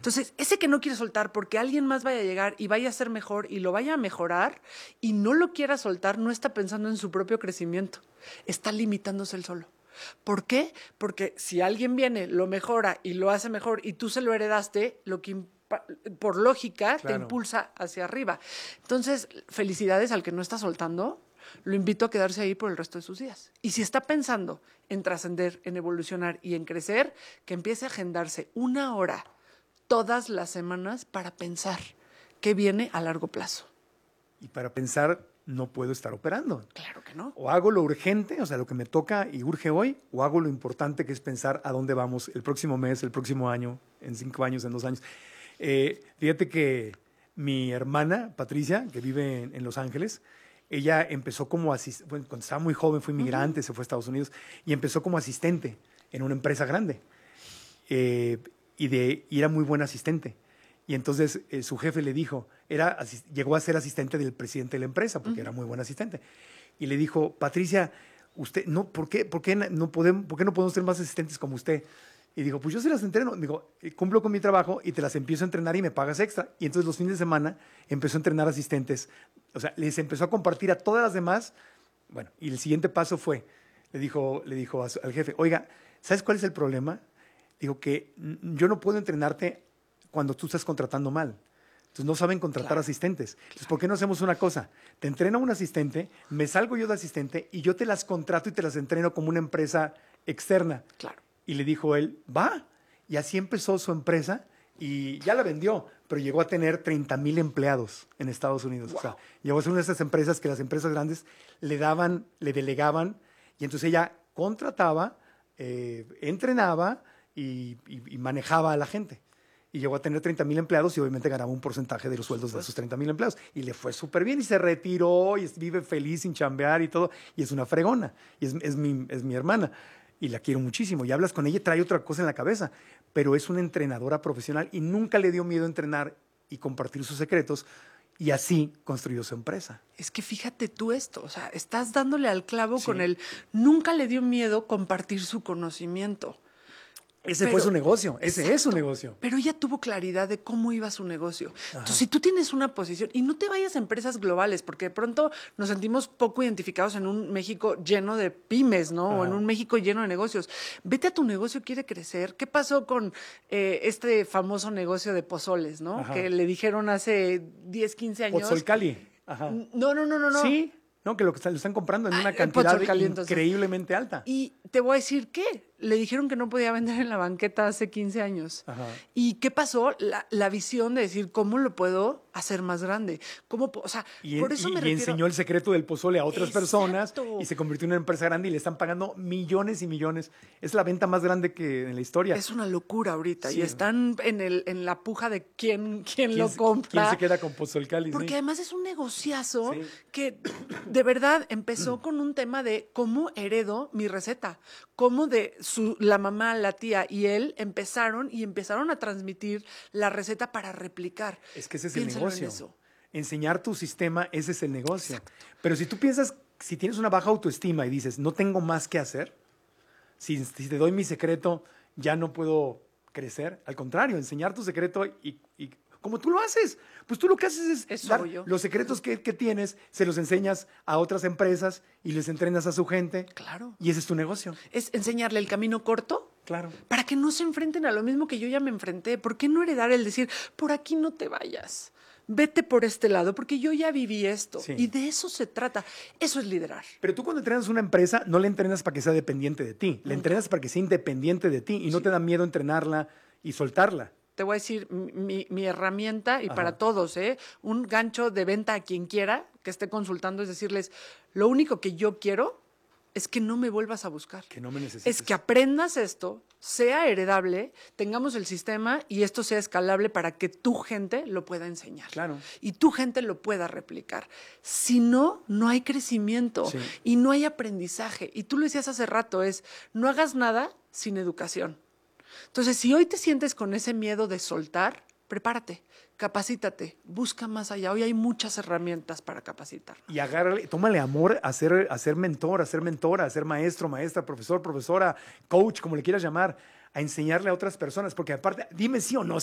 Entonces, ese que no quiere soltar porque alguien más vaya a llegar y vaya a ser mejor y lo vaya a mejorar y no lo quiera soltar, no está pensando en su propio crecimiento. Está limitándose él solo. ¿Por qué? Porque si alguien viene, lo mejora y lo hace mejor y tú se lo heredaste, lo que por lógica te impulsa hacia arriba. Entonces, felicidades al que no está soltando. Lo invito a quedarse ahí por el resto de sus días. Y si está pensando en trascender, en evolucionar y en crecer, que empiece a agendarse 1 hora todas las semanas para pensar qué viene a largo plazo. Y para pensar, no puedo estar operando. Claro que no. O hago lo urgente, o sea, lo que me toca y urge hoy, o hago lo importante que es pensar a dónde vamos el próximo mes, el próximo año, en 5 años, en 2 años. Fíjate que mi hermana, Patricia, que vive en Los Ángeles, ella empezó como asistente, bueno, cuando estaba muy joven, fue inmigrante, se fue a Estados Unidos, y empezó como asistente en una empresa grande. Y era muy buen asistente. Y entonces su jefe le dijo, llegó a ser asistente del presidente de la empresa, porque era muy buen asistente. Y le dijo, Patricia, usted, no, ¿por qué no podemos ser más asistentes como usted? Y dijo, pues yo se las entreno. Digo, cumplo con mi trabajo y te las empiezo a entrenar y me pagas extra. Y entonces los fines de semana empezó a entrenar asistentes. O sea, les empezó a compartir a todas las demás. Bueno, y el siguiente paso fue, le dijo al jefe, oiga, ¿sabes cuál es el problema? Digo que yo no puedo entrenarte cuando tú estás contratando mal. Entonces no saben contratar asistentes. Entonces, ¿por qué no hacemos una cosa? Te entreno un asistente, me salgo yo de asistente y yo te las contrato y te las entreno como una empresa externa. Claro. Y le dijo él, va. Y así empezó su empresa y ya la vendió, pero llegó a tener 30,000 empleados en Estados Unidos. Wow. O sea, llegó a ser una de esas empresas que las empresas grandes le delegaban, y entonces ella contrataba, entrenaba y manejaba a la gente. Y llegó a tener 30,000 empleados y obviamente ganaba un porcentaje de los sueldos de esos 30,000 empleados. Y le fue súper bien y se retiró y vive feliz sin chambear y todo. Y es una fregona. Y es mi hermana. Y la quiero muchísimo. Y hablas con ella y trae otra cosa en la cabeza. Pero es una entrenadora profesional y nunca le dio miedo entrenar y compartir sus secretos. Y así construyó su empresa. Es que fíjate tú esto, o sea, estás dándole al clavo con él. Nunca le dio miedo compartir su conocimiento. Ese fue su negocio, ese es su negocio. Pero ella tuvo claridad de cómo iba su negocio. Ajá. Entonces, si tú tienes una posición, y no te vayas a empresas globales, porque de pronto nos sentimos poco identificados en un México lleno de pymes, ¿no? Ajá. O en un México lleno de negocios. Vete a tu negocio, quiere crecer. ¿Qué pasó con este famoso negocio de pozoles, ¿no? Ajá. Que le dijeron hace 10, 15 años. Pozolcali. Ajá. No. Sí. No, que lo están comprando en una cantidad increíblemente alta. Y te voy a decir qué. Le dijeron que no podía vender en la banqueta hace 15 años. Ajá. ¿Y qué pasó? La visión de decir, ¿cómo lo puedo hacer más grande? ¿Cómo, o sea, por eso me refiero... Y enseñó el secreto del pozole a otras personas y se convirtió en una empresa grande y le están pagando millones y millones. Es la venta más grande que en la historia. Es una locura ahorita. Sí. Y están en la puja de quién lo compra. ¿Quién se queda con Pozolcali? Porque además es un negociazo que de verdad empezó con un tema de cómo heredo mi receta. Cómo la mamá, la tía y él empezaron a transmitir la receta para replicar. Es que ese es el negocio. Enseñar tu sistema, ese es el negocio. Exacto. Pero si tú piensas, si tienes una baja autoestima y dices, no tengo más que hacer, si te doy mi secreto, ya no puedo crecer. Al contrario, enseñar tu secreto y como tú lo haces. Pues tú lo que haces es dar los secretos que tienes, se los enseñas a otras empresas y les entrenas a su gente. Claro. Y ese es tu negocio. Es enseñarle el camino corto. Claro. Para que no se enfrenten a lo mismo que yo ya me enfrenté. ¿Por qué no heredar el decir, por aquí no te vayas? Vete por este lado, porque yo ya viví esto. Sí. Y de eso se trata. Eso es liderar. Pero tú cuando entrenas una empresa, no la entrenas para que sea dependiente de ti. La entrenas para que sea independiente de ti. Y no te da miedo entrenarla y soltarla. Te voy a decir mi herramienta y para todos, un gancho de venta a quien quiera que esté consultando es decirles, lo único que yo quiero es que no me vuelvas a buscar. Que no me necesites. Es que aprendas esto, sea heredable, tengamos el sistema y esto sea escalable para que tu gente lo pueda enseñar. Claro. Y tu gente lo pueda replicar. Si no, no hay crecimiento y no hay aprendizaje. Y tú lo decías hace rato, no hagas nada sin educación. Entonces, si hoy te sientes con ese miedo de soltar, prepárate, capacítate, busca más allá. Hoy hay muchas herramientas para capacitar. Y agárrale, tómale amor a ser mentor, a ser mentora, a ser maestro, maestra, profesor, profesora, coach, como le quieras llamar, a enseñarle a otras personas. Porque aparte, dime sí o no,